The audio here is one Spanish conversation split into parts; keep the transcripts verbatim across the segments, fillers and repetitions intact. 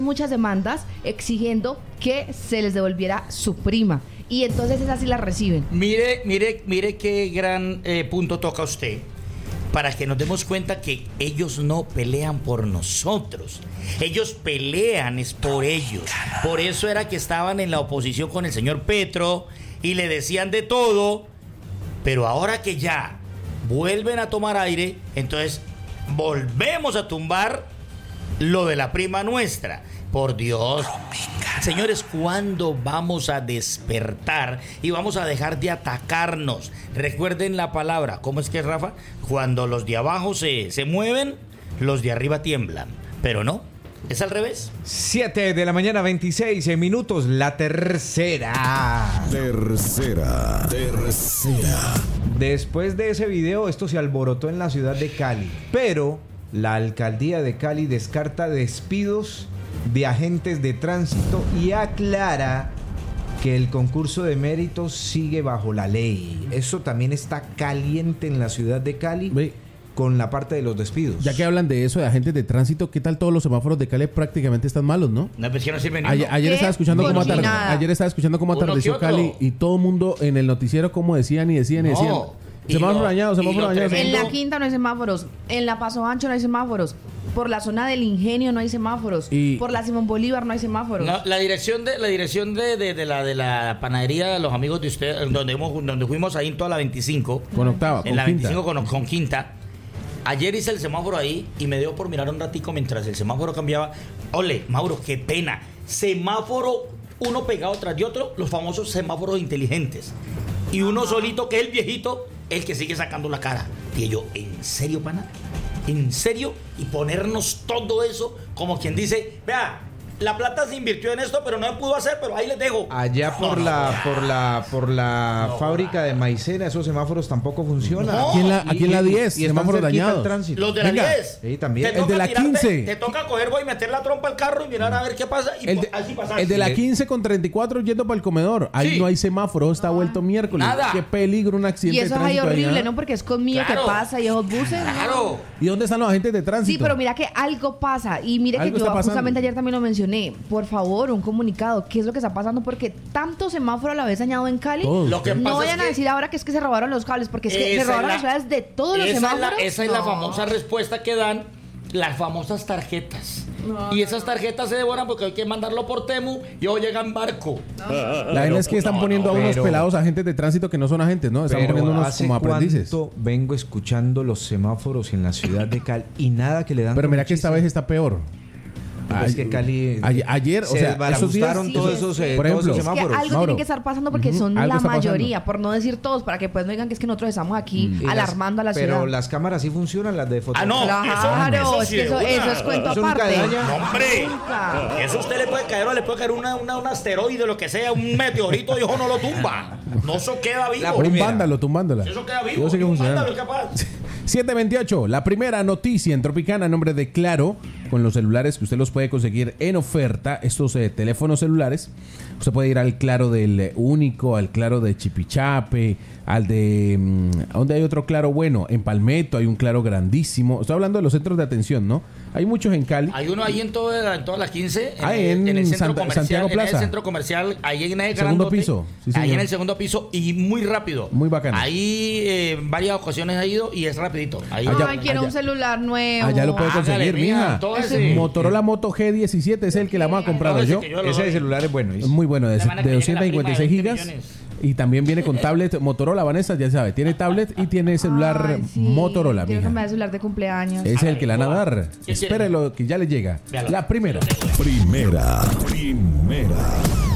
muchas demandas exigiendo que se les devolviera su prima. Y entonces esas sí las reciben. Mire, mire, mire qué gran eh, punto toca usted. Para que nos demos cuenta que ellos no pelean por nosotros. Ellos pelean es por ellos. Por eso era que estaban en la oposición con el señor Petro y le decían de todo. Pero ahora que ya vuelven a tomar aire, entonces volvemos a tumbar lo de la prima nuestra. Por Dios. Señores, ¿cuándo vamos a despertar y vamos a dejar de atacarnos? Recuerden la palabra, ¿cómo es que es, Rafa? Cuando los de abajo se, se mueven, los de arriba tiemblan. Pero no, es al revés. siete de la mañana, veintiséis minutos, la tercera. Tercera, tercera. Después de ese video, esto se alborotó en la ciudad de Cali, pero la alcaldía de Cali descarta despidos de agentes de tránsito y aclara que el concurso de méritos sigue bajo la ley. Eso también está caliente en la ciudad de Cali. Ve. Con la parte de los despidos. Ya que hablan de eso, de agentes de tránsito, ¿qué tal todos los semáforos de Cali prácticamente están malos, no? No, pues que no sirven ni ayer, uno. ayer estaba escuchando cómo atar- ayer estaba escuchando cómo Uno atardeció que otro. Cali y todo el mundo en el noticiero como decían y decían y No. decían. Y Semáforo lo- dañado, y semáforo lo dañado. tremendo- En la Quinta no hay semáforos. En la Paso Ancho no hay semáforos. Por la zona del Ingenio no hay semáforos. Y- Por la Simón Bolívar no hay semáforos. No, la dirección de la dirección de, de, de la de la panadería de los amigos de usted, donde hemos, donde fuimos ahí en toda la veinticinco. Con octava, En con la quinta. veinticinco con, con quinta. Ayer hice el semáforo ahí y me dio por mirar un ratico mientras el semáforo cambiaba. Ole, Mauro, qué pena. Semáforo uno pegado tras de otro, los famosos semáforos inteligentes. Y uno solito, que es el viejito, el que sigue sacando la cara. Y yo, ¿en serio, pana? ¿En serio? Y ponernos todo eso como quien dice, vea, la plata se invirtió en esto, pero no se pudo hacer, pero ahí les dejo. Allá por No, la no, por la por la No, fábrica de maicena, esos semáforos tampoco funcionan. No. Aquí en la, aquí en la Y- diez, y están semáforos cerquita al dañados. tránsito. Los de la Venga. diez. Sí, también. Te El toca de la tirarte- quince. Te toca coger, voy, meter la trompa al carro y mirar a ver qué pasa. Y El po- de, así pasar. el de la Sí. quince con treinta y cuatro yendo para el comedor. Ahí Sí. no hay semáforo, está vuelto miércoles. Nada. Qué peligro un Y accidente eso de es ahí tránsito horrible, allá. ¿no? Porque es conmigo Claro. que pasa y esos buses. ¿no? Claro. ¿Y dónde están los agentes de tránsito? Sí, pero mira que algo pasa. Y mire que Algo yo está pasando. justamente ayer también lo mencioné. Por favor, un comunicado. ¿Qué es lo que está pasando? Porque tanto semáforo a la vez dañado en Cali. Todos. Lo que No pasa vayan es a que decir ahora que es que se robaron los cables. Porque es que se esa robaron es las la- claves de todos los esa es la- semáforos. esa es la No. famosa respuesta que dan las famosas tarjetas. No, y esas tarjetas se devoran porque hay que mandarlo por Temu y hoy llega en barco. La verdad es que están no, poniendo a no, unos pero- pelados agentes de tránsito que no son agentes, ¿no? Están Pero poniendo unos ¿hace como aprendices. cuánto vengo escuchando los semáforos en la ciudad de Cali y nada que le dan? Pero con mira que esta chiste? vez está peor. Pero es que Cali Ayer, ayer, o se sea, esos días, desbarajustaron todos esos, eh, por todos ejemplo, esos Es que semáforos. algo Mauro. tiene que estar pasando porque Ujú, son algo la está pasando. mayoría, por no decir todos, para que pues no digan que es que nosotros estamos aquí Y las- alarmando a la pero ciudad. las cámaras sí funcionan, las de foto. Ah, no. Claro, eso es sí que de eso, una. eso es cuento Eso nunca aparte. daña. No, hombre. Nunca. Eso a usted le puede caer o le puede caer una, una, un asteroide, lo que sea, un meteorito y ojo no lo tumba. No, eso queda vivo. La un primera. vándalo tumbándola. Eso queda vivo. Yo sé que y un funciona. vándalo es capaz. siete veintiocho, la primera noticia en Tropicana, en nombre de Claro, con los celulares que usted los puede conseguir en oferta, estos eh, teléfonos celulares. Usted puede ir al Claro del eh, Único, al Claro de Chipichape, al de... mm, ¿dónde hay otro Claro bueno? En Palmetto hay un Claro grandísimo. Estoy hablando de los centros de atención, ¿no? Hay muchos en Cali. Hay uno ahí en, toda, en todas las quince. Ah, en el centro Santa- comercial. Santiago En Plaza. el centro comercial, ahí en el Segundo grandote, piso. Sí, ahí señor. en el segundo piso y muy rápido. Muy bacano. Ahí eh, en varias ocasiones ha ido y es rapidito. Ahí Allá- Ay, quiero allá- un celular nuevo. Allá lo puede Hágale, conseguir, mija, mija. entonces. Motorola Moto G diecisiete es el que la vamos a comprar Entonces, yo. que yo lo Ese doy. celular es bueno. Es muy bueno, de, La van a de que doscientos cincuenta y seis llegue la prima de gigas. veinte millones. Y también viene con tablet Motorola, Vanessa, ya sabe. Tiene tablet y tiene celular Ay, sí. Motorola, Quiero que me mija. dé celular de cumpleaños. Ese es el que le van a dar. ¿Qué quiere? Espérelo, que ya le llega. Véalo. La primera. Primera, primera.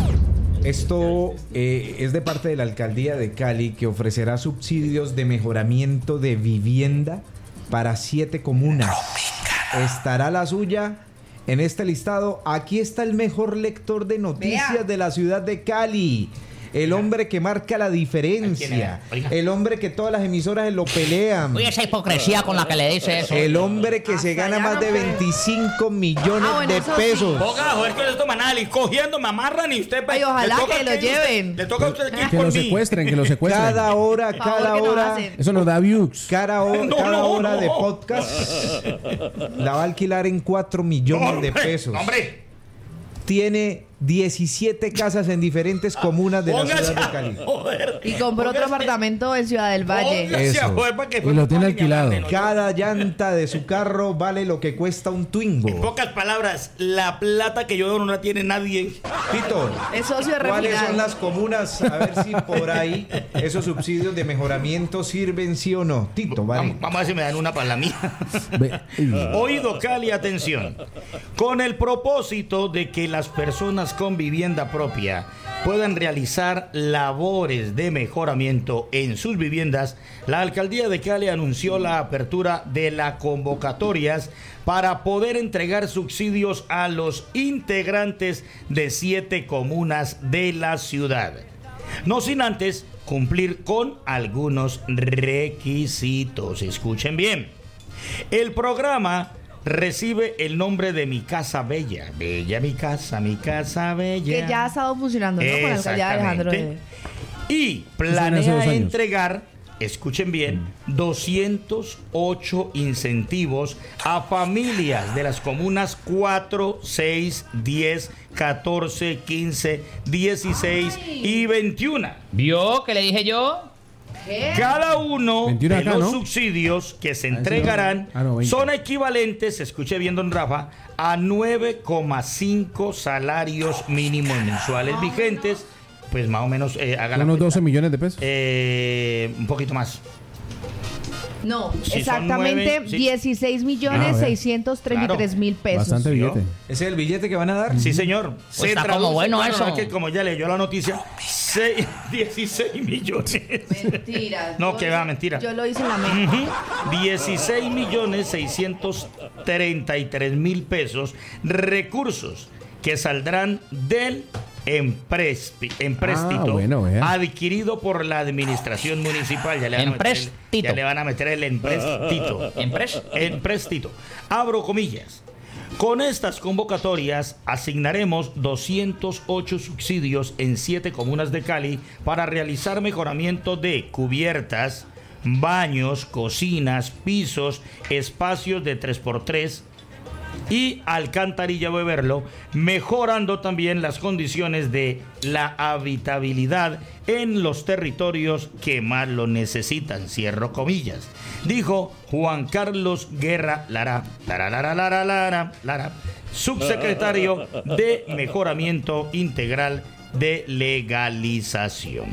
Esto eh, es de parte de la alcaldía de Cali, que ofrecerá subsidios de mejoramiento de vivienda para siete comunas. ¿Estará la suya en este listado? Aquí está el mejor lector de noticias Vea. de la ciudad de Cali. El hombre que marca la ¿Quién diferencia. era? Oiga. El hombre que todas las emisoras lo pelean. Oye, esa hipocresía con la que le dice eso. El hombre que se Hasta gana allá más no de fue. veinticinco millones Ah, bueno, de eso sí. pesos. Ponga, joder, que esto manal, cogiendo, me amarran y usted... Ay, ojalá le toca que lo aquí, lleven. usted- Le toca a usted aquí Que por lo mí. secuestren, que lo secuestren. Cada hora, Por cada favor, que nos hora. hacen. Eso nos da views. Cada, hora, No, cada no, hora no. de podcast la va a alquilar en cuatro millones de Hombre, pesos. Hombre, tiene diecisiete casas en diferentes comunas de la Póngase ciudad de a Cali. joder. Y compró otro Póngase- apartamento en Ciudad del Valle. póngase a Eso. joder para que Y lo tiene para alquilado. que me Cada llanta de su carro vale lo que cuesta un En Twingo. pocas palabras, la plata que yo dono no la tiene nadie. Tito, Es socio de ¿cuáles Refinal. son las comunas? A ver si por ahí esos subsidios de mejoramiento sirven sí o no. Tito, vale. Vamos, vamos a ver si me dan una para la mía. Ve- y- Oído Cali, atención. Con el propósito de que las personas con vivienda propia puedan realizar labores de mejoramiento en sus viviendas, la alcaldía de Cali anunció la apertura de las convocatorias para poder entregar subsidios a los integrantes de siete comunas de la ciudad. No sin antes cumplir con algunos requisitos. Escuchen bien. El programa recibe el nombre de Mi Casa Bella. Bella mi casa, mi casa bella. Que ya ha estado funcionando, ¿no? Con la alcaldía de Alejandro. de- Exactamente. Y hace dos planea años. entregar, escuchen bien, doscientos ocho incentivos a familias de las comunas cuatro, seis, diez, catorce, quince, dieciséis y veintiuno. ¿Vio que le dije yo? ¿Qué? Cada uno veintiuno de acá, los ¿no? subsidios que se Ah, ese entregarán no. Ah, no, veinte. son equivalentes, escuche bien, don Rafa, a nueve coma cinco salarios mínimos mensuales vigentes. Pues más o menos, eh, haga la Unos cuenta. doce millones de pesos. Eh, un poquito más. No, Si son exactamente nueve, sí. dieciséis millones Ah, vea. seiscientos treinta y tres mil pesos. Bastante ¿sí, billete. ¿Ese es el billete que van a dar? Sí, señor. Pues está como bueno claro, eso. es que como ya leyó la noticia, seis, dieciséis millones. Mentira. No, Yo que lo- va, mentira. Yo lo hice en la mente. Ujú. dieciséis millones seiscientos treinta y tres mil pesos, recursos que saldrán del emprespi- empréstito Ah, bueno, vea. adquirido por la administración municipal. Ya le van a meter el, Empréstito. ya le van a meter el empréstito. Empres- Empréstito. Abro comillas. Con estas convocatorias asignaremos doscientos ocho subsidios en siete comunas de Cali para realizar mejoramiento de cubiertas, baños, cocinas, pisos, espacios de tres por tres y alcantarilla beberlo, mejorando también las condiciones de la habitabilidad en los territorios que más lo necesitan, cierro comillas, dijo Juan Carlos Guerra Lara, Lara, Lara, Lara, Lara, Lara, subsecretario de Mejoramiento Integral de Legalización.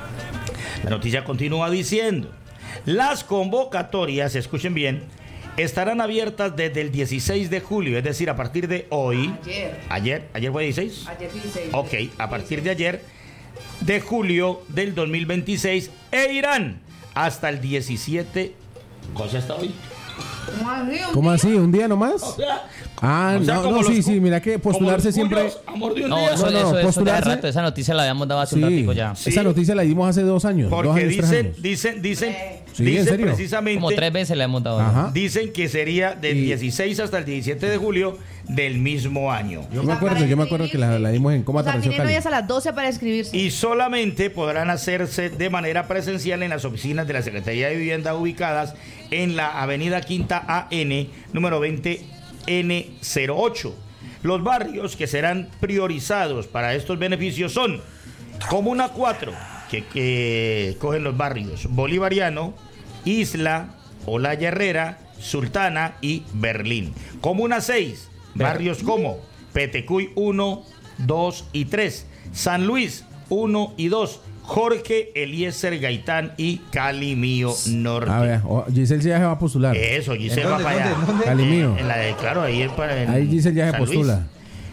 La noticia continúa diciendo: las convocatorias, escuchen bien, estarán abiertas desde el dieciséis de julio, es decir, a partir de hoy. Ayer. Ayer, ayer fue dieciséis. Ayer dieciséis. Ok, a partir de ayer de julio del dos mil veintiséis e irán hasta el diecisiete. ¿Cómo se está hoy? ¿Cómo así? ¿Cómo así? ¿Un día nomás? O sea, Ah, o sea, no, como no, los sí, cu- sí, mira que como postularse los siempre... culos, amor de un No, día. eso, No, no, eso, eso de postularse- rato. Esa noticia la habíamos dado hace un Sí, ratico ya. Sí. esa noticia la dimos hace dos años. dos Porque años, tres dicen, años. dicen, dicen, Sí, ¿en dicen serio? precisamente. Como tres veces la hemos dado. ya. Ajá. Dicen que sería del Y- dieciséis hasta el diecisiete de julio del mismo año. Yo me acuerdo, yo me acuerdo que la, la dimos en cómo O sea, atardeció tienen hoy Cali. hasta las doce para escribirse. Y solamente podrán hacerse de manera presencial en las oficinas de la Secretaría de Vivienda ubicadas en la Avenida Quinta A N, número veinte N cero ocho. Los barrios que serán priorizados para estos beneficios son Comuna cuatro, que, que cogen los barrios Bolivariano, Isla, Olaya Herrera, Sultana y Berlín. Comuna seis, barrios como Petecuy uno, dos y tres, San Luis uno y dos, Jorge Eliezer Gaitán y Cali Mío Norte. A ver, o- Giselle ya se va a postular. Eso, Giselle ¿En va dónde, para allá. dónde, dónde? Cali Eh, Mío. en la de, claro, ahí es para en Ahí Giselle ya se San Luis. postula.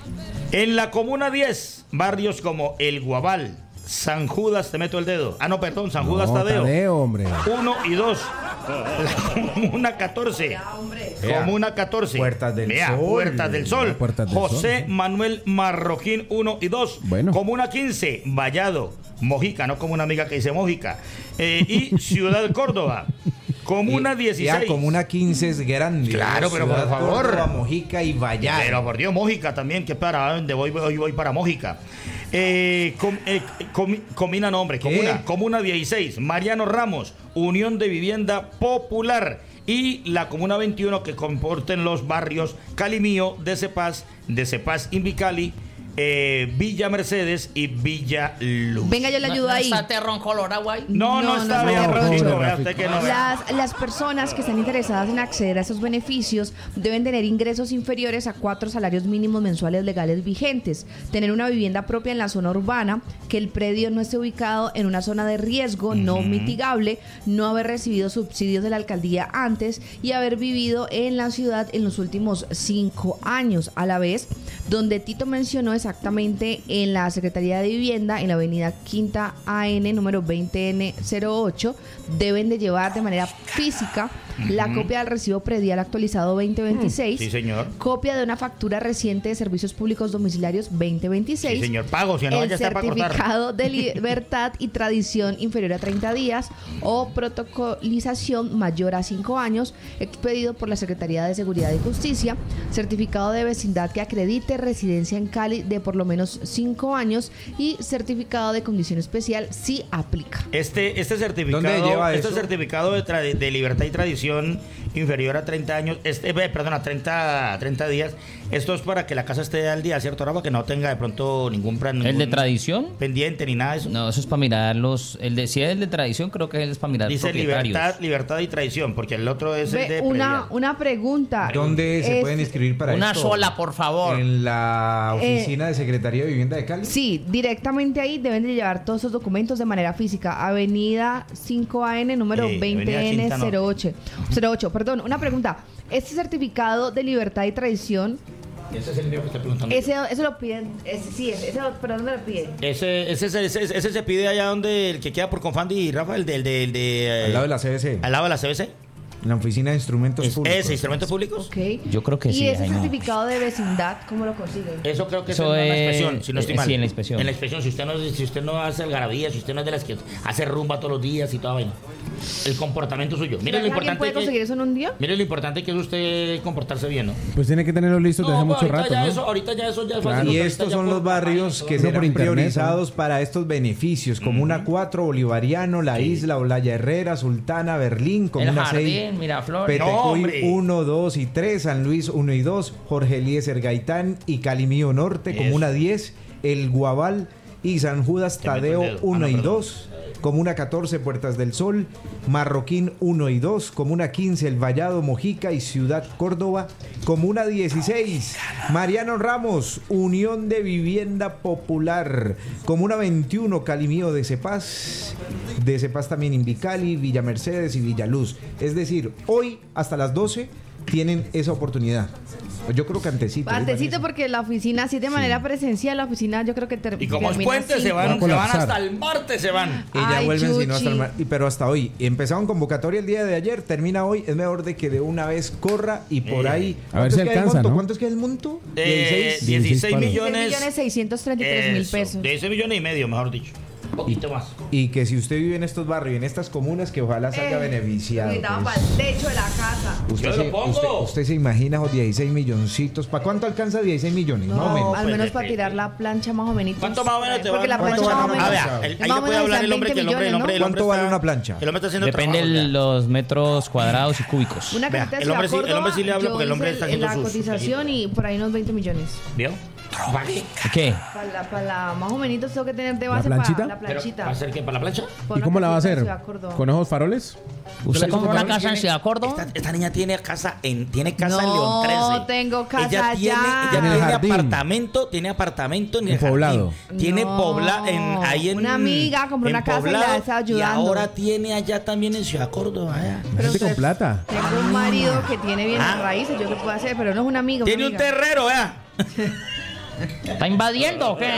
En la Comuna diez, barrios como El Guabal, San Judas, te meto el dedo. Ah, no, perdón, San Judas No, Tadeo. Tadeo, hombre. uno y dos. La Comuna catorce. Vea. Comuna catorce. Puertas del Vea, Sol. Puertas del Sol. Vea, Puertas del José Sol. Manuel Marroquín uno y dos. Bueno. Comuna quince, Vallado. Mojica, no como una amiga que dice Mojica. Eh, y Ciudad Córdoba. Comuna dieciséis. Ya, Comuna quince es grande. Claro, pero por Ciudad favor. Córdoba, Mojica y Vallar. Pero por Dios, Mójica también, que para donde voy, hoy voy para Mójica. Eh, com- eh, comi- comina nombre, ¿Qué? comuna, comuna dieciséis, Mariano Ramos, Unión de Vivienda Popular y la comuna veintiuno que comporten los barrios Cali Mío, de Cepaz, de Cepaz Invicali, eh, Villa Mercedes y Villa Luz. Venga, yo le ayudo ¿No, no ahí. está Terrón Colorado ahí? No, no, No, está no, bien, no, Rochico, no, vea no. usted que no vea. Las, las personas que están interesadas en acceder a esos beneficios deben tener ingresos inferiores a cuatro salarios mínimos mensuales legales vigentes, tener una vivienda propia en la zona urbana, que el predio no esté ubicado en una zona de riesgo no mitigable, no haber recibido subsidios de la alcaldía antes y haber vivido en la ciudad en los últimos cinco años. A la vez, donde Tito mencionó exactamente en la Secretaría de Vivienda, en la avenida Quinta A N, número veinte N cero ocho, deben de llevar de manera física la copia del recibo predial actualizado veinte veintiséis, Sí, señor. copia de una factura reciente de servicios públicos domiciliarios veinte veintiséis, Sí, señor. Pago, si no, el ya está para cortar. certificado de libertad y tradición inferior a treinta días o protocolización mayor a cinco años, expedido por la Secretaría de Seguridad y Justicia, certificado de vecindad que acredite residencia en Cali de por lo menos cinco años y certificado de condición especial si aplica. Este, este certificado, ¿Dónde lleva este eso? certificado de, tra- de libertad y tradición inferior a treinta años, este, eh, perdón, a treinta, treinta días, esto es para que la casa esté al día, ¿cierto, Rafa? Que no tenga de pronto ningún plan, ¿El de ningún tradición? pendiente ni nada de eso. No, eso es para mirar los... El de, si es el de tradición, creo que es para mirar Dice propietarios. libertad, libertad y tradición, porque el otro es el Ve, de una, predial. una pregunta. ¿Dónde se Es- pueden inscribir para Una esto? sola, por favor. En la Eh, oficina de Secretaría de Vivienda de Cali. Sí, directamente ahí deben de llevar todos esos documentos de manera física. Avenida cinco A N, número Sí, veinte Avenida N Quinta cero ocho. cero ocho, perdón, una pregunta. Este certificado de libertad y tradición, Ese es el mío que estoy preguntando. ese, ese lo piden, ese, sí, ese, ese, pero ¿dónde lo piden? Ese, ese, ese, ese, ese se pide allá donde el que queda por Confandi y Rafa, el de, el de, el de eh, Al lado de la C B C. al lado de la C B C. En la oficina de instrumentos Es, públicos. ese, instrumentos públicos. Ok. Yo creo que ¿Y sí, ese señor. certificado de vecindad, cómo lo consiguen? Eso creo que Eso es en la es- inspección, si no estoy eh, mal. sí, en la inspección. En la inspección, si usted no, si usted no hace algarabía, si usted no es de las que hace rumba todos los días y toda vaina. El comportamiento suyo. Mire lo ¿Alguien importante puede conseguir que, eso en un día? mire lo importante que es usted comportarse bien, ¿no? Pues tiene que tenerlo listo desde hace pues mucho ahorita rato, ya ¿no? eso, ahorita ya eso ya es Claro. fácil. Y Ahorita estos ya son por los barrios campaña y que todo. Uno por serán internet, priorizados para estos beneficios. Comuna cuatro, Bolivariano, La Isla, Olaya Herrera, Sultana, Berlín, El Comuna seis, Jardín, Miraflores. Petecoy No, hombre. uno, dos y tres, San Luis uno y dos, Jorge Eliezer Gaitán y Calimío Norte, Eso. Comuna diez, El Guabal y San Judas Te meto el Tadeo dedo. Ah, uno no, y perdón. dos. Comuna catorce, Puertas del Sol, Marroquín uno y dos, Comuna quince, El Vallado, Mojica y Ciudad Córdoba, Comuna dieciséis, Mariano Ramos, Unión de Vivienda Popular, Comuna veintiuno, Calimío de Cepaz, de Cepaz también Invicali, Villa Mercedes y Villaluz. Es decir, hoy hasta las doce tienen esa oportunidad. Yo creo que antecito. Antecito, porque la oficina, así de manera presencial, la oficina yo creo que ter- Y como es termina puente, cinco. se Va a van, se van colapsar. hasta el martes, se van. Y ya Ay, vuelven si no hasta el Chuchi. mar- y pero hasta hoy. Empezaron convocatoria el día de ayer, termina hoy. Es mejor de que de una vez corra y por Eh, ahí. a ver ¿Cuánto si es que hay el alcanza, monto? ¿no? ¿Cuánto es que es el monto? Eh, dieciséis. dieciséis dieciséis millones. millones seiscientos treinta y tres mil Eso, pesos. dieciséis millones y medio, mejor dicho. Un poquito más. Y que si usted vive en estos barrios y en estas comunas, que ojalá salga Eh, beneficiado. Gritaba pues. para el techo de la casa. Usted, Yo se, lo pongo. usted, usted se imagina esos dieciséis milloncitos. ¿Para cuánto alcanza dieciséis millones? No, Más o menos. al pues, menos de- para tirar la plancha más o menos. ¿Cuánto más o menos te va Porque la ¿cuánto plancha vale más o una menos. Ah, vea, el- más ahí o le puede menos hablar el están hombre que el veinte hombre, el hombre, el millones, hombre ¿Cuánto vale está- una plancha? El hombre está haciendo Depende trabajo, de vea. los metros cuadrados y cúbicos. Una Vea, casita de el hombre sí- Ciudad el hombre sí le Córdoba, habla yo porque el hombre hice está haciendo la sus- cotización y por ahí unos veinte millones. ¿Vio? ¿Qué? Para la, para la- más o menos tengo que tener de ¿La base planchita? para la Pero, planchita. ¿va a ser qué? ¿Para la plancha? Para ¿Y una cómo la va a casita de hacer? Ciudad Córdoba. ¿Con ojos faroles? ¿Usted Pero compró una esta casa en tiene- Ciudad Córdoba? Esta, esta niña tiene casa en tiene casa en No, León trece. tengo casa ella allá. tiene, ella En el tiene jardín. apartamento, tiene apartamento en En el jardín. Poblado. Tiene No. pobla en ahí en Una amiga compró en una casa y la Poblado, está ayudando. Y ahora tiene allá también en Ciudad Córdoba. allá. Pero Gente con usted- plata. Tengo un marido que tiene bienes Ah. raíces, yo qué puedo hacer, pero no es un amigo. Tiene un terrero, vea. ¿Está invadiendo o qué?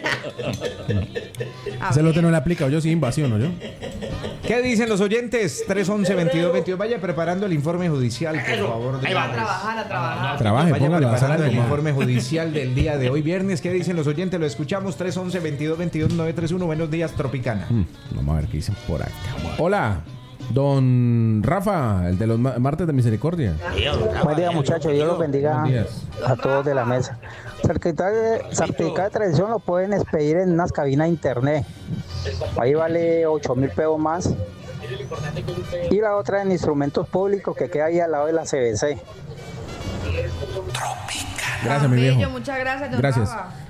Ese lote no le aplica, o yo sí invasión, ¿o yo? ¿Qué dicen los oyentes? tres once veintidós veintidós. Vaya preparando el informe judicial, por Eso, favor. de ahí una vamos. vez. A trabajar, a trabajar. Trabaje, Vaya póngalo a la sala preparando de el comando. informe judicial del día de hoy, viernes. ¿Qué dicen los oyentes? Lo escuchamos. tres once veintidós veintidós nueve tres uno. Buenos días, Tropicana. Mm, vamos a ver qué dicen por acá. Hola, don Rafa, el de los ma- martes de misericordia. Buen día, muchachos. Dios los bendiga Buenos días. a todos de la mesa. Certificado de, certificado de tradición lo pueden expedir en unas cabinas de internet. Ahí vale ocho mil pesos más. Y la otra en instrumentos públicos que queda ahí al lado de la C B C. Gracias, mi Bello, viejo. muchas gracias, don Gracias. Rafa.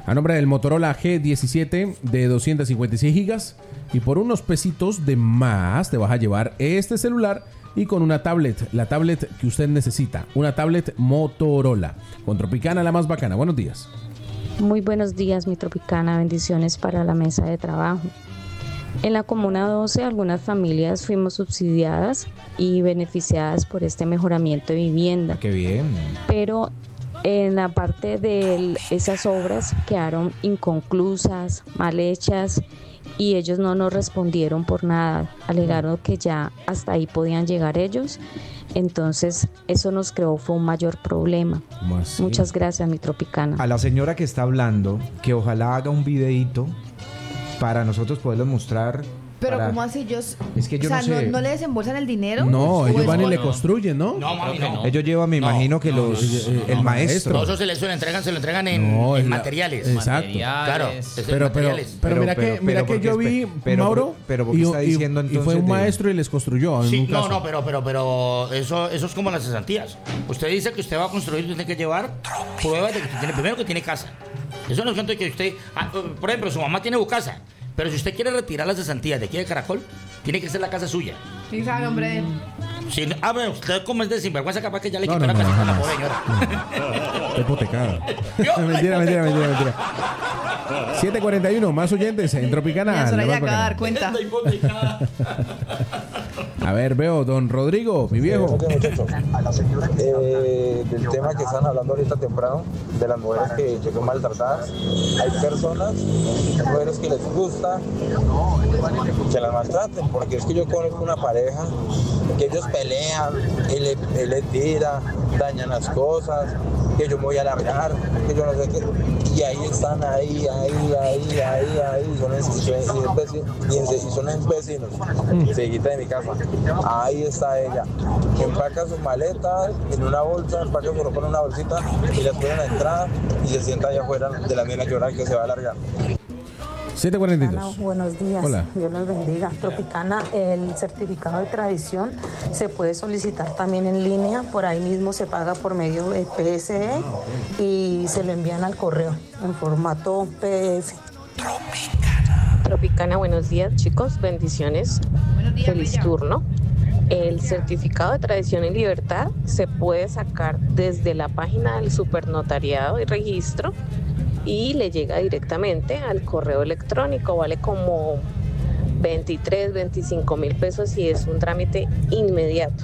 A nombre del Motorola G diecisiete de doscientos cincuenta y seis gigas. Y por unos pesitos de más te vas a llevar este celular y con una tablet, la tablet que usted necesita. Una tablet Motorola. Con Tropicana, la más bacana. Buenos días. Muy buenos días, mi Tropicana. Bendiciones para la mesa de trabajo. En la Comuna doce, algunas familias fuimos subsidiadas y beneficiadas por este mejoramiento de vivienda. Qué bien. Pero en la parte de esas obras quedaron inconclusas, mal hechas, y ellos no nos respondieron por nada. Alegaron que ya hasta ahí podían llegar ellos. Entonces eso nos creó fue un mayor problema. Muchas gracias, mi Tropicana. A la señora que está hablando, que ojalá haga un videíto para nosotros poderlo mostrar. Pero para... ¿cómo así ellos? Es que yo o sea, no sé. ¿no, ¿no le desembolsan el dinero? No, ellos Pues, van y no, le no. construyen, ¿no? No, mami, no. Ellos llevan, me No, imagino que no, los no, no, el no, maestro. Todo eso se, le, se lo entregan, se lo entregan en, No, en es la- materiales. Exacto. Materiales. Claro. es en Pero, pero, materiales. pero, mira Pero, que, pero, mira pero, que yo porque vi, espe- pero, Mauro, pero, porque y, está y- diciendo y fue entonces un de- maestro y les construyó. En Sí, un no, caso. no, pero, pero, pero eso, eso es como las cesantías. Usted dice que usted va a construir, tiene que llevar pruebas de que usted tiene, primero que tiene casa. Eso no es cuento de que usted, ah, por ejemplo, su mamá tiene casa, pero si usted quiere retirar las cesantías de aquí de Caracol, tiene que ser la casa suya. Sí, sabe, hombre. Si no- ah, bueno, usted como es de sinvergüenza, capaz que ya le No, quitó no, la no, casita a la jamás. pobre señora. Está hipotecada. Yo- mentira, mentira, mentira, mentira. siete cuarenta y uno, más oyentes en Tropicana. Ya, solo la ya más acaba de dar bacana. cuenta. Está hipotecada. A ver, veo, don Rodrigo, mi viejo. Eh, del tema que están hablando ahorita temprano, de las mujeres que, que son maltratadas, hay personas, hay mujeres que les gusta que las maltraten, porque es que yo conozco una pareja que ellos pelean, él, le- él les tira, dañan las cosas, que yo me voy a largar, que yo no sé qué, y ahí están, ahí, ahí, ahí, ahí, ahí, son es- y son- y es vecino- y en- y son es vecinos, seguita de mi casa, ahí está ella, empaca sus maletas en una bolsa, empaca su ropa en una bolsita y las pone en la entrada y se sienta allá afuera de la nena a llorar que se va a largar. siete cuarenta y Hola, dos. buenos días. Hola. Dios los bendiga. Tropicana, el certificado de tradición se puede solicitar también en línea. Por ahí mismo se paga por medio de P S E y se lo envían al correo en formato P D F. Tropicana, buenos días, chicos. Bendiciones. Buenos días, Feliz Bella. turno. El certificado de tradición y libertad se puede sacar desde la página del supernotariado y registro y le llega directamente al correo electrónico. Vale como veintitrés, veinticinco mil pesos y es un trámite inmediato.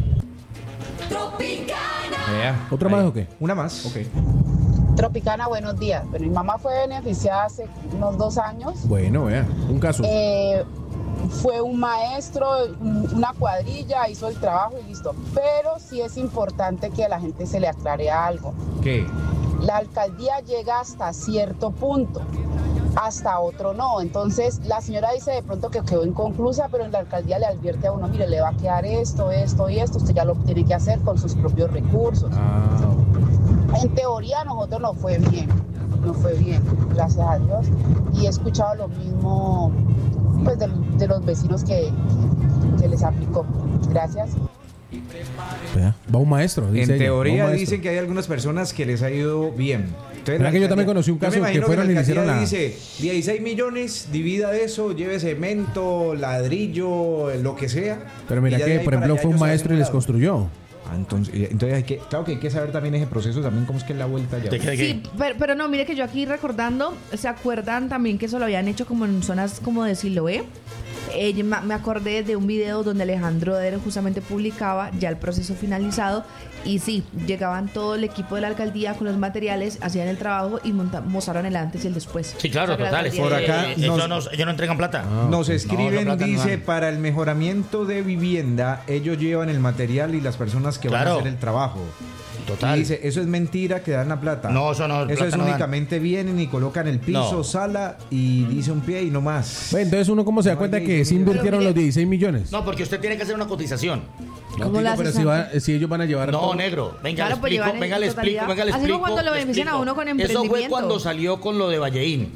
Vea, ¿Otra ahí. más o qué? Una más. Ok. Tropicana, buenos días. Bueno, mi mamá fue beneficiada hace unos dos años. Bueno, vea, un caso. Eh, fue un maestro, un- una cuadrilla, hizo el trabajo y listo. Pero sí es importante que a la gente se le aclare algo. ¿Qué? La alcaldía llega hasta cierto punto, hasta otro no. Entonces, la señora dice de pronto que quedó inconclusa, pero en la alcaldía le advierte a uno, mire, le va a quedar esto, esto y esto, usted ya lo tiene que hacer con sus propios recursos. Ah, En teoría a nosotros nos fue bien, nos fue bien, gracias a Dios. Y he escuchado lo mismo pues de, de los vecinos que, que les aplicó. Gracias. vea, va un maestro. Dice En ella, va un teoría maestro. dicen que hay algunas personas que les ha ido bien. Entonces, Mira la que yo alcaldía- también conocí un yo me caso imagino que fueron la y le hicieron alcaldía la- dice dieciséis millones, divida eso, lleve cemento, ladrillo, lo que sea. Pero mira Y ya de que, ahí por para ejemplo, allá fue un ellos hacen maestro y les lado. construyó. Ah, entonces, y- entonces hay que, claro que hay que saber también ese proceso, también cómo es que es la vuelta ya. ¿De qué, de qué? Sí, pero, pero no, mire que yo aquí recordando, ¿se acuerdan también que eso lo habían hecho como en zonas como de Siloé? Eh, yo me me acordé de un video donde Alejandro Der justamente publicaba ya el proceso finalizado y sí, llegaban todo el equipo de la alcaldía con los materiales, hacían el trabajo y monta- mostraron el antes y el después. Sí, claro, O sea, que la total. alcaldía- Por acá Eh, ellos, nos- no, ellos no entregan plata. Ah, Nos ok. escriben, No, no, plata no dice, dan. para el mejoramiento de vivienda, ellos llevan el material y las personas que van Claro. a hacer el trabajo. Total. Y dice, eso es mentira que dan la plata. No, eso no, Eso plata es no dan. únicamente vienen y colocan el piso, No. sala y dice un pie y no más. Ve, entonces uno cómo se da No, cuenta oye, que y- sí invirtieron Pero los dieciséis millones. No, porque usted tiene que hacer una cotización. No, ¿Cómo digo, la pero haces si, antes? va- si ellos van a llevar No, todo- negro. Venga, Claro, le pues explico, llevan en venga, le explico, totalidad. venga, le Así explico. como cuando lo le benefician a explico. uno con Eso fue emprendimiento. cuando salió con lo de Valleín.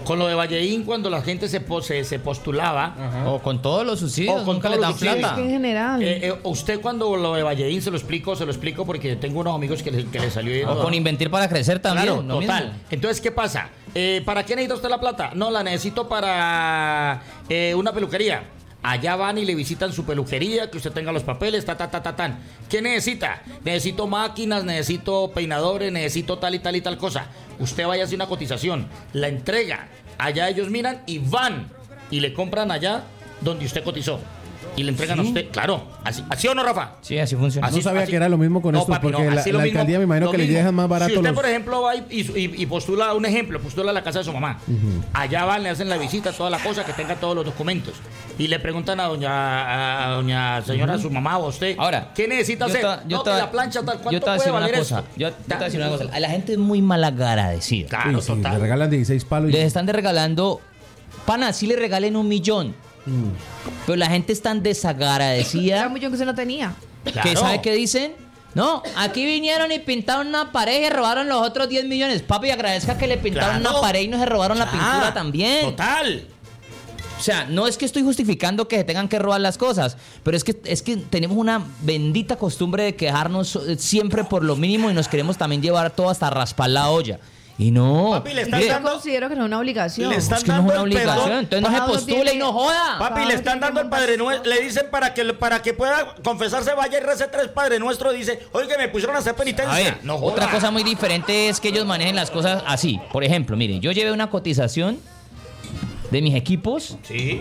Con lo de Valleín, cuando la gente se, po- se, se postulaba. Ajá. O con todos los subsidios, O con nunca todos les dan los subsidios. plata. Es que en general. Eh, eh, usted cuando lo de Valleín se lo explico, se lo explico porque tengo unos amigos que le, que le salió. O con Inventir para Crecer también. Claro, lo total. mismo. Entonces, ¿qué pasa? Eh, ¿Para qué necesita usted la plata? No, la necesito para eh, una peluquería. Allá van y le visitan su peluquería, que usted tenga los papeles, ta, ta, ta, ta, tan. ¿Qué necesita? Necesito máquinas, necesito peinadores, necesito tal y tal y tal cosa. Usted vaya a hacer una cotización, la entrega. Allá ellos miran y van y le compran allá donde usted cotizó. Y le entregan ¿Sí? a usted, claro. ¿Así, ¿así o no, Rafa? Sí, así funciona. No sabía que era lo mismo con No, estos, papi, porque no, la, así lo la mismo, alcaldía me imagino lo que le mismo. dejan más barato Si usted, los... por ejemplo, va y, y- y postula un ejemplo, postula la casa de su mamá. Allá van, le hacen la visita, toda la cosa, que tenga todos los documentos. Y le preguntan a doña, a doña señora, Ujú. su mamá o a usted, Ahora, ¿qué necesita yo hacer? te- yo no, te- que la plancha tal, Yo ¿cuánto te voy a puede decir una valer cosa. esto? Yo, yo te voy a decir una cosa. La gente es muy malagradecida. Claro, Uy, sí, total. le regalan dieciséis palos. y- Les están de regalando. Pana, si le regalen un millón. Mm. Pero la gente es tan Era desagradecida un millón que usted no tenía. que Claro. ¿sabe qué dicen? No, aquí vinieron y pintaron una pared y se robaron los otros diez millones. Papi, agradezca que le pintaron Claro. una pared y no se robaron la Ah, pintura también. Total. O sea, no es que estoy justificando que se tengan que robar las cosas, pero es que, es que tenemos una bendita costumbre de quejarnos eh, siempre por lo mínimo y nos queremos también llevar todo hasta raspar la olla. Y no. Papi, le están mire, Yo considero que no es una obligación. Le están es que no es dando una el obligación, perdón. entonces no se Pablo postule tiene- y no joda. Papi, Pablo le están tiene dando que el Padre Nuestro. Le dicen para que, para que pueda confesarse, vaya y rece tres Padre Nuestro. Dice, oye, me pusieron a hacer penitencia. A ver, no joda. otra cosa muy diferente es que ellos manejen las cosas así. Por ejemplo, miren, yo llevé una cotización de mis equipos Sí.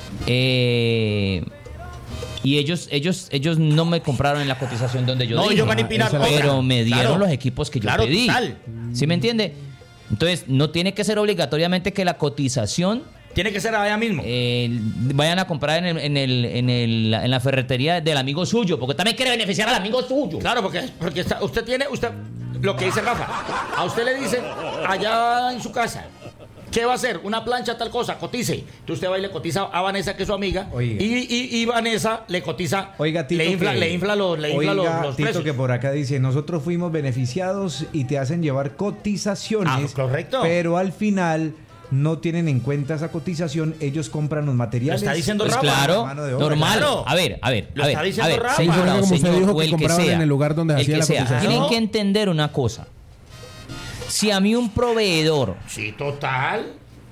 eh, y ellos, ellos, ellos no me compraron en la cotización donde yo No, dije, ellos van a empinar otra. pero me dieron Claro. los equipos que yo Claro, pedí. total. ¿Sí me entiende? Entonces, no tiene que ser obligatoriamente que la cotización Tiene que ser allá mismo. eh, vayan a comprar en, el, en, el, en, el, en la ferretería del amigo suyo, porque también quiere beneficiar al amigo suyo. Claro, porque, porque está- usted tiene, usted, lo que dice Rafa, a usted le dicen allá en su casa, ¿qué va a hacer? Una plancha, tal cosa, cotice. Entonces usted va y le cotiza a Vanessa, que es su amiga, Oiga. y, y, y Vanessa le cotiza, Oiga, Tito, le infla, que- le infla los, le infla los, Oiga, los Tito, precios. que por acá dice, nosotros fuimos beneficiados y te hacen llevar cotizaciones. Ah, correcto. Pero al final no tienen en cuenta esa cotización, ellos compran los materiales. Lo está diciendo Pues Rafa. claro, mano de obra. normal. Claro. A ver, a ver, Lo a ver, está a diciendo ver, Rafa. señora Sí, o como usted señor, dijo o que el que compraban sea, en el lugar donde el hacía que la sea. cotización. Tienen que entender una cosa. Si a mí un proveedor Sí, total.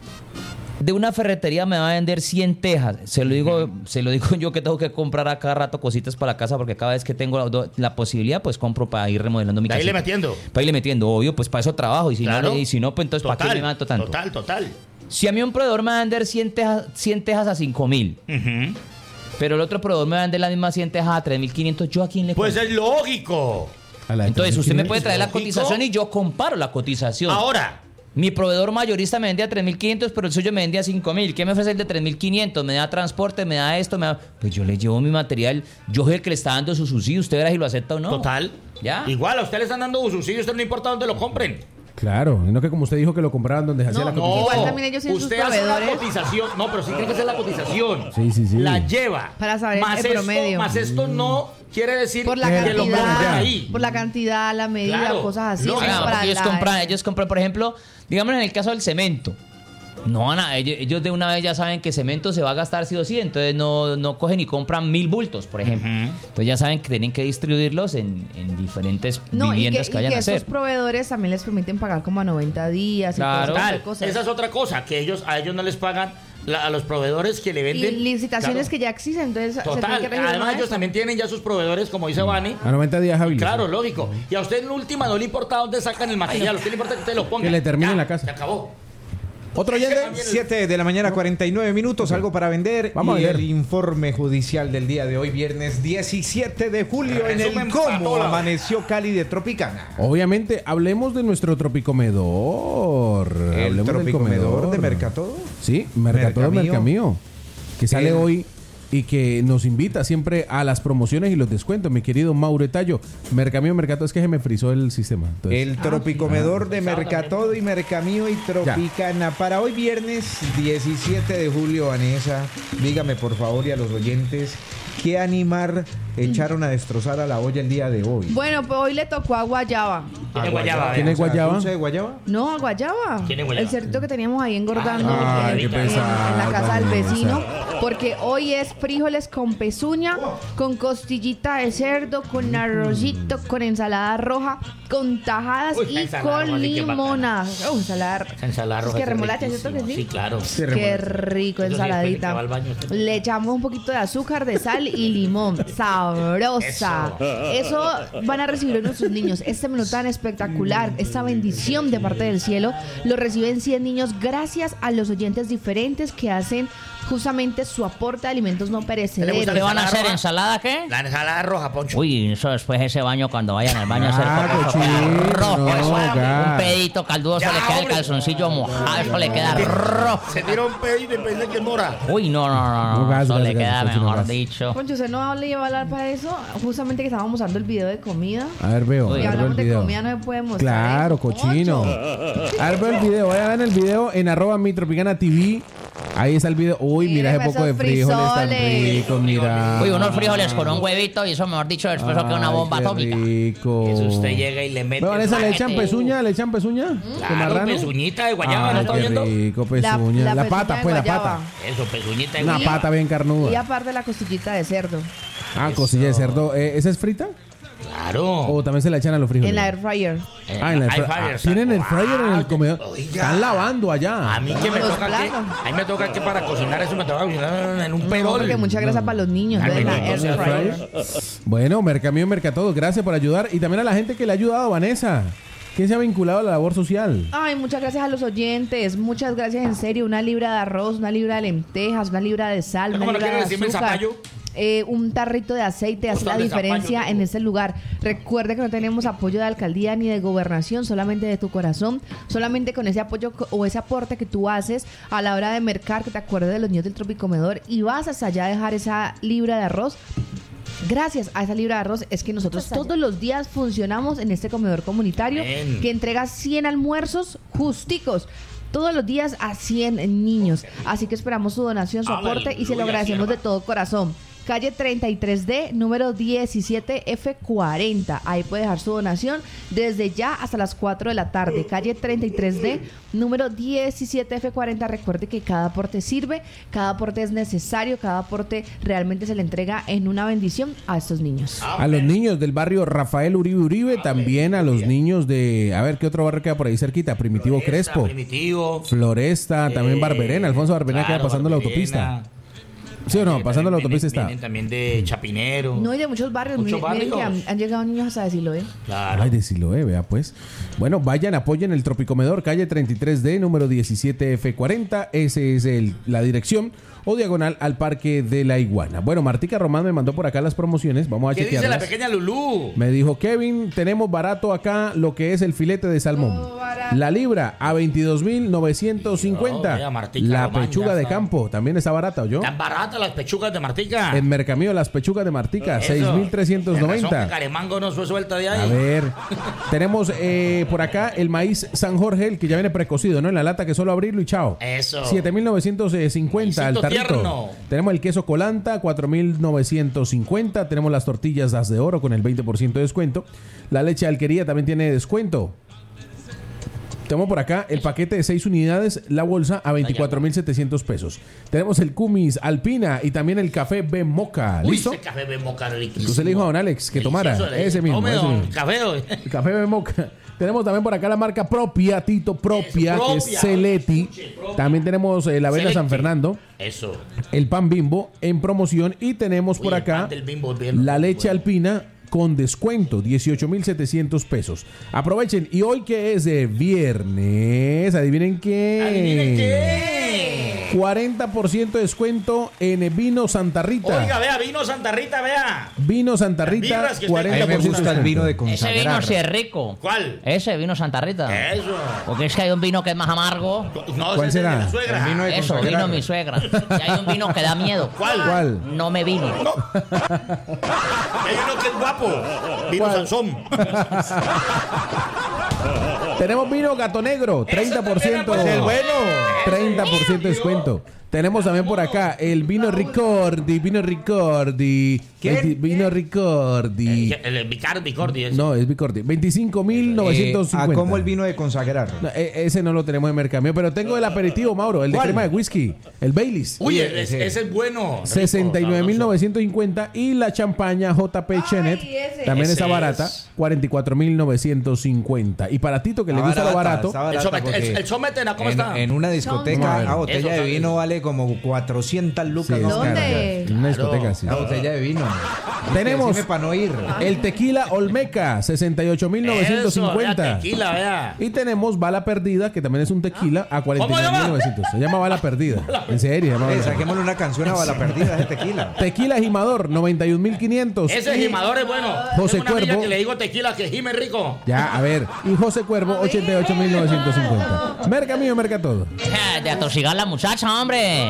de una ferretería me va a vender cien tejas, se lo digo, se lo digo yo que tengo que comprar a cada rato cositas para la casa porque cada vez que tengo la, la posibilidad, pues compro para ir remodelando mi De casa. ahí le metiendo. Para irle metiendo, obvio, pues para eso trabajo y si Claro. no, y si no, pues entonces ¿para qué me mato tanto? Total, total. Si a mí un proveedor me va a vender cien tejas, cien tejas a cinco mil, Ujú. pero el otro proveedor me va a vender las mismas cien tejas a tres mil quinientos, ¿yo a quién le Pues compro? es lógico. A la de Entonces usted me tres mil quinientos. puede traer la lógico. cotización y yo comparo la cotización. Ahora, Mi proveedor mayorista me vendía tres mil quinientos, pero el suyo me vendía cinco mil. ¿Qué me ofrece el de tres mil quinientos? Me da transporte, me da esto, me da... Pues yo le llevo mi material. Yo soy el que le está dando su subsidio. Usted verá si lo acepta o no. total. ¿Ya? Igual, a usted le están dando un subsidio, usted no importa dónde lo compren. Claro, no que como usted dijo que lo compraban donde se hacía la cotización. Igual también ellos tienen sus usted hace la proveedores. cotización. No, pero sí tiene que ser la cotización. Sí, sí, sí. La lleva. Para saber más el esto, promedio. Más esto no quiere decir Por la que lo compren cantidad, ahí. por la cantidad, la medida, Claro. cosas así. No, eso es Ah, para porque ellos la- compran, ellos compran, por ejemplo, digamos en el caso del cemento. No van a, ellos, ellos de una vez ya saben que cemento se va a gastar sí o sí, entonces no, no cogen y compran mil bultos, por ejemplo. Ujú. Entonces ya saben que tienen que distribuirlos en, en diferentes No, y que, viviendas y que vayan que a hacer. esos proveedores también les permiten pagar como a noventa días y Claro. todo ese tipo de Total, cosas. esa es otra cosa, que ellos a ellos no les pagan la- a los proveedores que le Y venden. licitaciones Claro. que ya existen, entonces se tiene Total, que regir además una ellos vez. también tienen ya sus proveedores, como dice Vani. A noventa días hábiles. Claro, lógico. Y a usted en última no le importa dónde sacan el material, a usted le importa que usted lo ponga. Que le termine Ya, en la casa. Se acabó. ¿Otro oyente? siete de la mañana, cuarenta y nueve minutos, algo para vender. Vamos a y ver. el informe judicial del día de hoy, viernes diecisiete de julio, en Resumen el para cómo toda. amaneció Cali de Tropicana. Obviamente, hablemos de nuestro tropicomedor. El Hablemos del tropicomedor comedor. de Mercatodo. Sí, Mercatodo Mercamío. Mercamío, que sale El- hoy y que nos invita siempre a las promociones y los descuentos, mi querido Mauretayo. Mercamío, Mercatodo, es que se me frizó el sistema. Entonces, El tropicomedor de Mercatodo y Mercamío y Tropicana. Para hoy viernes diecisiete de julio, Vanessa, dígame por favor y a los oyentes, ¿qué animar echaron a destrozar a la olla el día de hoy. Bueno, pues hoy le tocó a guayaba. ¿Tiene guayaba? ¿Tiene O sea, guayaba? ¿dulce de guayaba? No, a guayaba. ¿Quién es guayaba? El cerdito que teníamos ahí engordando Ay, en, qué en- pesada, en la casa del Vanessa. vecino. Porque hoy es frijoles con pezuña, con costillita de cerdo, con arrocito, con ensalada roja, con tajadas Uy, la y ensalada roja con sí que es bacana. limonas. Oh, ensalada. Esa ensalada roja Es que es remolacha, ¿cierto que riquísima. sí? Sí, claro. Qué rico, Eso sí, después de que ensaladita. va al baño, usted- Le echamos un poquito de azúcar, de sal y limón. Sabrosa. Eso van a recibir nuestros niños. Este menú tan espectacular, esta bendición de parte del cielo, lo reciben cien niños gracias a los oyentes diferentes que hacen justamente su aporte de alimentos no perecederos. ¿Qué van a hacer? roja? ¿Ensalada qué? La ensalada roja, Poncho. Uy, eso después ese baño cuando vayan al baño a hacer Ah, popó, eso cochino, queda rojo. no, Eso, gas. un pedito calduoso Ya, le queda el hombre. calzoncillo mojado, eso le queda rojo. Se tiró un pedito y pensé que mora. Uy, no, no, no, no, No, gas, eso gas, le gas, queda cochino, mejor gas. dicho. Concho, ¿usted no le iba a hablar para eso? Justamente que estábamos mostrando el video de comida. A ver, veo. Uy, a Y ver, veo el hablamos de video. comida, no se puede mostrar. Claro, eso. cochino. Concho. A ver, veo el video. Vayan el video en arroba mi tropicana T V. Ahí está el video. Uy, mira Miren ese poco de esos frijoles tan frisoles. ricos, mira. Uy, unos frijoles con un huevito y eso, mejor dicho, después eso queda una Ay, bomba qué atómica. rico. Que si usted llega y le mete. Pero Vanessa, ¿le el echan paquete. pezuña? ¿Le echan pezuña? ¿Con Claro, marrano? pezuñita de guayaba, ¿no Ay, está qué viendo? rico, pezuña. La, pezuña pata, de pues, la guayaba. pata. Eso, pezuñita de Una guayaba. pata bien Y carnuda. aparte la costillita de cerdo. Ah, costilla de cerdo. Eh, ¿Esa es frita? Claro. ¿O también se la echan a los frijoles? En la air fryer. Eh, Ah, en la air air fryer. fryer, Ah, ¿tienen el exacto. fryer en el Ah, comedor? oiga. Están lavando allá. A mí que me Los toca que, platos. a mí me toca que para cocinar eso me toca cocinar en un No, perol. porque mucha grasa para los niños. Ay, de la bendito air sea fryer. Dios. Bueno, Mercamío y Mercatodos, gracias por ayudar. Y también a la gente que le ha ayudado, Vanessa. ¿Quién se ha vinculado a la labor social? Ay, muchas gracias a los oyentes. Muchas gracias, en serio. Una libra de arroz, una libra de lentejas, una libra de sal, una ¿Cómo lo libra de quiere decirme, azúcar. zapallo? Eh, un tarrito de aceite hace la Costal de diferencia zapallo, en digo. este lugar. Recuerde que no tenemos apoyo de alcaldía ni de gobernación, solamente de tu corazón, solamente con ese apoyo co- o ese aporte que tú haces a la hora de mercar, que te acuerdes de los niños del Tropicomedor y vas hasta allá a dejar esa libra de arroz. Gracias a esa libra de arroz es que nosotros todos los días funcionamos en este comedor comunitario Amén. que entrega cien almuerzos justicos. Todos los días a cien niños. Así que esperamos su donación, su aporte y se lo Aleluya, agradecemos sierva. de todo corazón. Calle treinta y tres D, número diecisiete F cuarenta. Ahí puede dejar su donación desde ya hasta las cuatro de la tarde. Calle treinta y tres D, número diecisiete F cuarenta. Recuerde que cada aporte sirve, cada aporte es necesario, cada aporte realmente se le entrega en una bendición a estos niños. A los niños del barrio Rafael Uribe Uribe, también a los niños de... A ver, ¿qué otro barrio queda por ahí cerquita? Primitivo Floresta, Crespo. Primitivo. Floresta, también Eh, Barberena. Alfonso Barberena claro, queda pasando la Barberena. autopista. ¿Sí o no? Eh, Pasando la también autopista vienen- está. vienen también de Chapinero. No, y de muchos barrios. Muchos Miren, miren que han, barrios. han llegado niños hasta decirlo, ¿eh? Claro. Ay, de Siloé, vea pues. Bueno, vayan, apoyen el Tropicomedor, calle treinta y tres D, número diecisiete F cuarenta. Ese es el, la dirección. O diagonal al Parque de la Iguana. Bueno, Martica Román me mandó por acá las promociones. Vamos a ¿Qué dice la chequearlas. pequeña Lulú? Me dijo, Kevin, tenemos barato acá lo que es el filete de salmón. La libra a veintidós mil novecientos cincuenta. Oh, vea, Martica La Román, pechuga ya de está. campo también está barata, ¿oyó? Tan baratas las pechugas de Martica. En Mercamío, las pechugas de Martica, Eso. seis mil trescientos De razón que noventa. Caremango no fue suelta de ahí. A ver, tenemos eh, por acá el maíz San Jorge, el que ya viene precocido, ¿no? En la lata que solo abrirlo y chao. Eso. siete mil novecientos cincuenta al Maicito tarrito. tierno. Tenemos el queso colanta, cuatro mil novecientos cincuenta. Tenemos las tortillas das de oro con el veinte por ciento de descuento. La leche de alquería también tiene descuento. Tenemos por acá el paquete de seis unidades, la bolsa a veinticuatro mil setecientos pesos. Tenemos el Cumis Alpina y también el café B Moca. Uy, ¿Listo? ese café de moca riquísimo. Usted le dijo a don Alex que tomara. Delicioso, le Ese dije, mismo. tome, ese don mismo. Café, hoy. El café de Moca. Tenemos también por acá la marca propia, Tito Propia, Eso, que es propia. Celetti. Escuche, propia. También tenemos eh, la avena Selecti. San Fernando, Eso. el pan Bimbo en promoción y tenemos por Uy, el acá pan del Bimbo es bien la rico, leche bueno. alpina con descuento, dieciocho mil setecientos pesos. Aprovechen. Y hoy que es de viernes, adivinen qué. ¿Adivinen qué? cuarenta por ciento de descuento en vino Santa Rita. Oiga, vea, vino Santa Rita, vea. Vino Santa Las Rita, birras que usted- A cuarenta mí por me ciento gusta el vino de Ese vino consagrar. sí es rico. ¿Cuál? Ese vino Santa Rita. Eso. Porque es que hay un vino que es más amargo. No, ¿Cuál ese es el de será? la suegra. El vino de Eso, consagrar. vino mi suegra. Y hay un vino que da miedo. ¿Cuál? ¿Cuál? No me vino. Hay uno que es guapo. Vino ¿Cuál? Sansón. Tenemos vino Gato Negro, treinta por ciento. también es bueno. treinta por ciento de descuento. Tenemos también por acá el vino Ricordi, vino Ricordi. ¿Qué? El vino Ricordi. El, el Bicardi, Bicordi. ese. No, es Bicordi. veinticinco mil novecientos cincuenta. ¿A cómo el vino de consagrar? No, e- ese no lo tenemos en Mercamio, pero tengo el aperitivo, Mauro, el de ¿Cuál? crema de whisky, el Baileys. Uy, ese, ese es bueno. sesenta y nueve mil novecientos cincuenta y la champaña J P Chenet, ese. también Ese está barata, es. cuarenta y cuatro mil novecientos cincuenta. Y para Tito, que le Está gusta lo barata, barato, está barata El somete- porque el- el sometena, ¿cómo en, está? en una Vamos a discoteca, ver. la botella Eso de sale. vino vale como cuatrocientas lucas. Sí, más es cara. ¿Dónde? en una discoteca Claro. así. La botella de vino. Tenemos Decime para no ir. el tequila Olmeca, sesenta y ocho mil novecientos Eso, cincuenta. vea, tequila, vea. Y tenemos Bala Perdida, que también es un tequila, a cuarenta y ¿Cómo nueve mil llama? novecientos. Se llama Bala Perdida. En serio, se llama Eh, Bala Perdida. saquémosle una canción a Bala Perdida de tequila. Tequila Jimador, noventa y un mil quinientos. Ese Y- gimador es bueno. José Tengo una amiga Cuervo. que le digo tequila que gime rico. Ya, a ver. Y José Cuervo, ochenta y ocho mil novecientos cincuenta. Merca mío, merca todo. Eh, De atosigar la muchacha, hombre.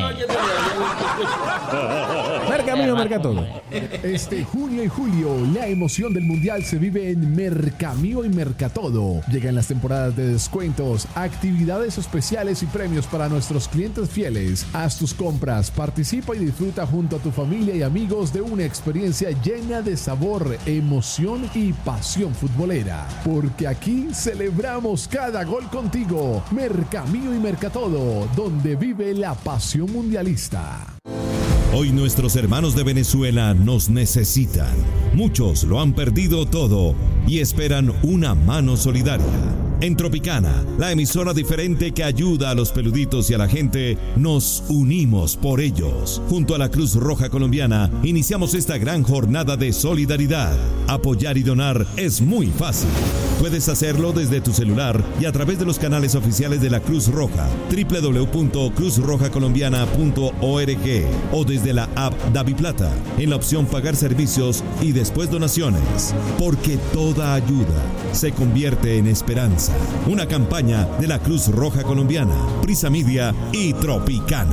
Merca mío, merca todo. Este junio y julio, la emoción del mundial se vive en Mercamío y Mercatodo. Llegan las temporadas de descuentos, actividades especiales y premios para nuestros clientes fieles. Haz tus compras, participa y disfruta junto a tu familia y amigos de una experiencia llena de sabor, emoción y pasión futbolera. Porque aquí celebramos cada gol contigo. Mercamío y Mercatodo, donde vive la pasión mundialista. Hoy nuestros hermanos de Venezuela nos necesitan. Muchos lo han perdido todo y esperan una mano solidaria. En Tropicana, la emisora diferente que ayuda a los peluditos y a la gente, nos unimos por ellos. Junto a la Cruz Roja Colombiana, iniciamos esta gran jornada de solidaridad. Apoyar y donar es muy fácil. Puedes hacerlo desde tu celular y a través de los canales oficiales de la Cruz Roja, doble u doble u doble u punto cruz roja colombiana punto org, o desde la app DaviPlata, en la opción Pagar Servicios y después Donaciones. Porque toda ayuda se convierte en esperanza. Una campaña de la Cruz Roja Colombiana, Prisa Media y Tropicana.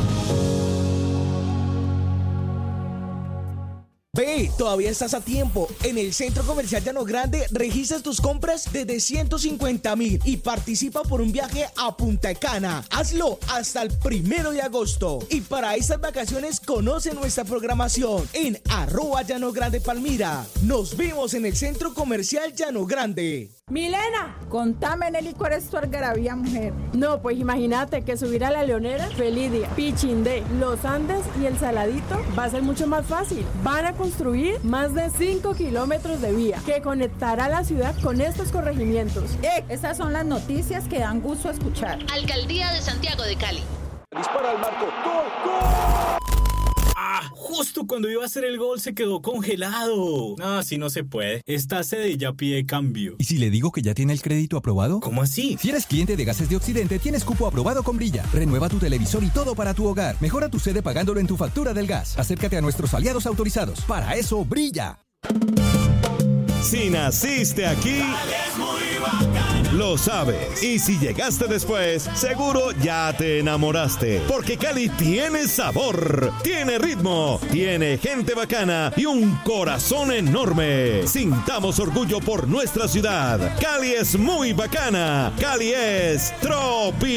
Ve, todavía estás a tiempo. En el Centro Comercial Llano Grande registras tus compras desde ciento cincuenta mil y participa por un viaje a Punta Cana. Hazlo hasta el primero de agosto. Y para estas vacaciones conoce nuestra programación en arroba Llano Grande Palmira. Nos vemos en el Centro Comercial Llano Grande. Milena, contame, Nelly, ¿cuál es tu algarabía, mujer? No, pues imagínate que subir a La Leonera, Felidia, Pichindé, Los Andes y El Saladito va a ser mucho más fácil. Van a construir más de cinco kilómetros de vía que conectará la ciudad con estos corregimientos. Eh, esas son las noticias que dan gusto escuchar. Alcaldía de Santiago de Cali. Dispara al marco. ¡Gol, gol! Ah, justo cuando iba a hacer el gol se quedó congelado. No, así no se puede. Esta sede ya pide cambio. ¿Y si le digo que ya tiene el crédito aprobado? ¿Cómo así? Si eres cliente de Gases de Occidente, tienes cupo aprobado con Brilla. Renueva tu televisor y todo para tu hogar. Mejora tu sede pagándolo en tu factura del gas. Acércate a nuestros aliados autorizados. Para eso, Brilla. Si naciste aquí, lo sabes. Y si llegaste después, seguro ya te enamoraste. Porque Cali tiene sabor, tiene ritmo, tiene gente bacana y un corazón enorme. Sintamos orgullo por nuestra ciudad. Cali es muy bacana. Cali es Tropi.